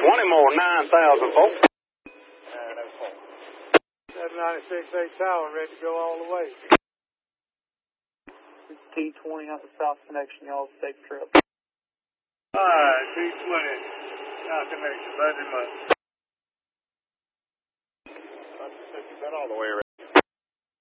20 more, 9,000, folks. 796 Tower, ready to go all the way. T20 on the south connection, y'all safe trip. Alright, T20, south connection, very much. Been all the way around.